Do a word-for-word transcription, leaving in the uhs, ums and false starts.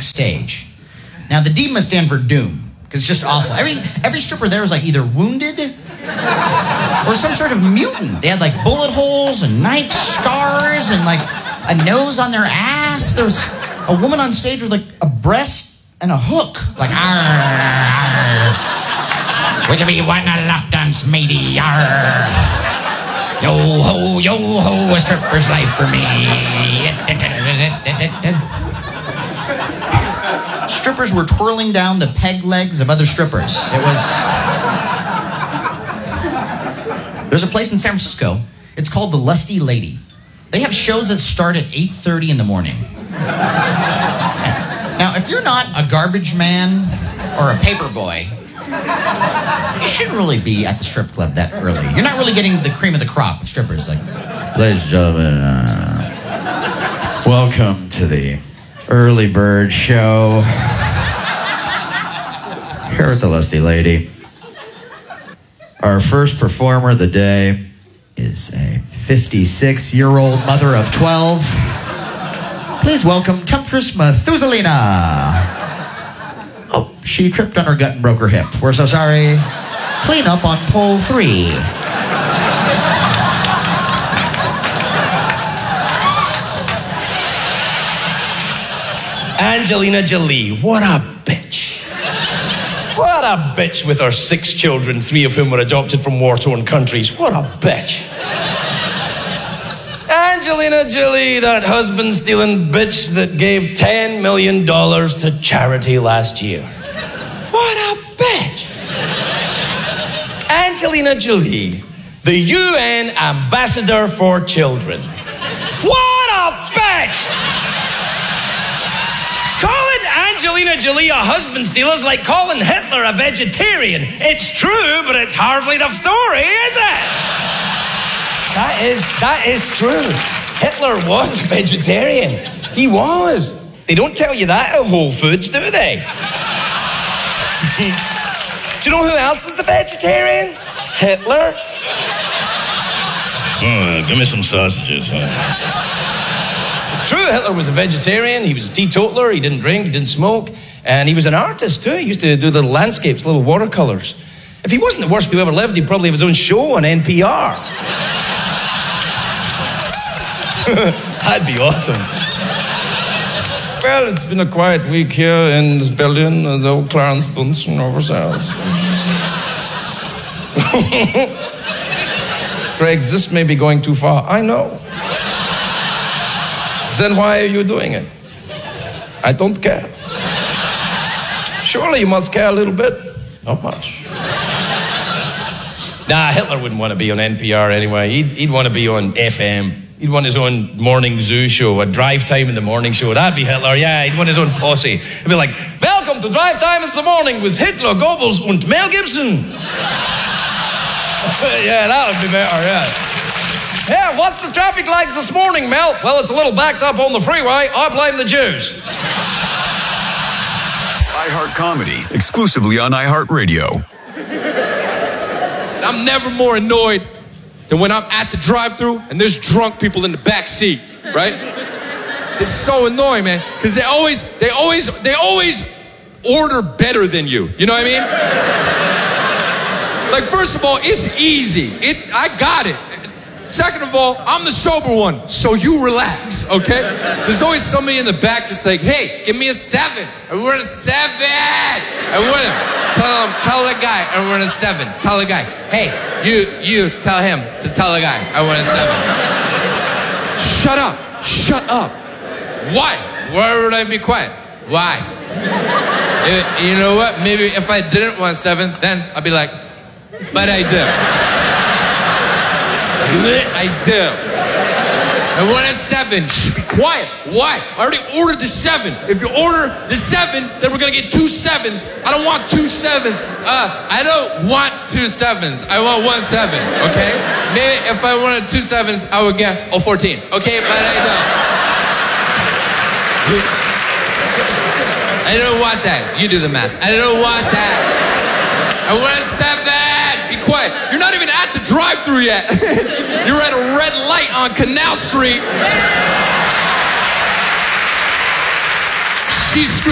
backstage. Now, the D must stand for doom, because it's just awful. Every every stripper there was like either wounded or some sort of mutant. They had like bullet holes and knife scars and like a nose on their ass. There was a woman on stage with like a breast and a hook. Like, arr, arr. Would you be wanting a lap dance, matey? Arr. Yo ho, yo ho, a stripper's life for me. Strippers were twirling down the peg legs of other strippers. It was... There's a place in San Francisco. It's called the Lusty Lady. They have shows that start at eight thirty in the morning. Now, if you're not a garbage man or a paper boy, you shouldn't really be at the strip club that early. You're not really getting the cream of the crop of strippers. Like, ladies and gentlemen, uh, welcome to the Early Bird Show here at the Lusty Lady. Our first performer of the day is a fifty-six-year-old mother of twelve. Please welcome Temptress Methuselina. Oh, she tripped on her gut and broke her hip. We're so sorry. Clean up on pole three. Angelina Jolie, what a bitch. What a bitch with her six children, three of whom were adopted from war-torn countries. What a bitch. Angelina Jolie, that husband-stealing bitch that gave ten million dollars to charity last year. What a bitch. Angelina Jolie, the U N ambassador for children. What a bitch. Calling Angelina Jolie a husband stealer is like calling Hitler a vegetarian. It's true, but it's hardly the story, is it? That is, that is true. Hitler was vegetarian. He was. They don't tell you that at Whole Foods, do they? Do you know who else was a vegetarian? Hitler. Oh, give me some sausages. Huh? It's true, Hitler was a vegetarian. He was a teetotaler. He didn't drink, he didn't smoke. And he was an artist, too. He used to do little landscapes, little watercolors. If he wasn't the worst who ever lived, he'd probably have his own show on N P R. That'd be awesome. Well, it's been a quiet week here in this building, as old Clarence Bunsen oversells. Greg, this may be going too far. I know. Then why are you doing it? I don't care. Surely you must care a little bit. Not much. Nah, Hitler wouldn't want to be on N P R anyway. He'd, he'd want to be on F M. He'd want his own morning zoo show, a drive time in the morning show. That'd be Hitler, yeah. He'd want his own posse. He'd be like, welcome to Drive Time in the Morning with Hitler, Goebbels, and Mel Gibson. Yeah, that would be better, yeah. Yeah, what's the traffic like this morning, Mel? Well, it's a little backed up on the freeway. I blame the Jews. iHeart Comedy, exclusively on iHeartRadio. I'm never more annoyed than when I'm at the drive-thru and there's drunk people in the back seat, right? It's so annoying, man, because they always, they always, they always order better than you. You know what I mean? Like, first of all, it's easy. It, I got it. Second of all, I'm the sober one, so you relax, okay? There's always somebody in the back just like, hey, give me a seven. I want a seven. I want to tell him, tell the guy, I want a seven. Tell the guy, hey, you, you tell him to tell the guy, I want a seven. Shut up, shut up. Why? Why would I be quiet? Why? If, you know what? Maybe if I didn't want seven, then I'd be like, but I do. I do. I want a seven. Shh, be quiet. Why? I already ordered the seven. If you order the seven, then we're gonna get two sevens. I don't want two sevens. Uh, I don't want two sevens. I want one seven, okay? Maybe if I wanted two sevens, I would get a fourteen, okay? But I don't. I don't want that. You do the math. I don't want that. I want a seven. Be quiet. You're not even at the drive-thru yet. You're at a red light on Canal Street. She's screwed.